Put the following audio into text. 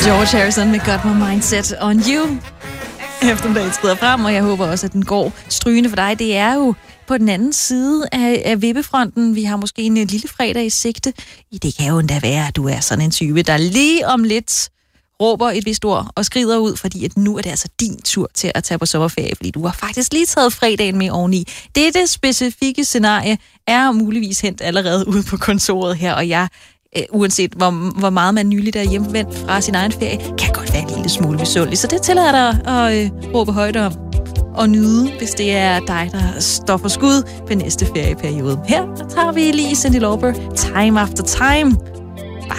George Harrison med Got My Mindset on You. Eftermiddagen skrider frem, og jeg håber også, at den går strygende for dig. Det er jo på den anden side af vippefronten. Vi har måske en lille fredag i sigte. Det kan jo endda være, at du er sådan en type, der lige om lidt råber et vist ord og skrider ud, fordi at nu er det altså din tur til at tage på sommerferie, fordi du har faktisk lige taget fredagen med oveni. Dette specifikke scenarie er muligvis hent allerede ude på kontoret her, og jeg uanset hvor meget man nyligt er hjemvendt fra sin egen ferie, kan godt være en lille smule misundelig. Så det tillader dig at råbe højt om og nyde, hvis det er dig, der står for skud på næste ferieperiode. Her tager vi lige Cyndi Lauper, Time After Time.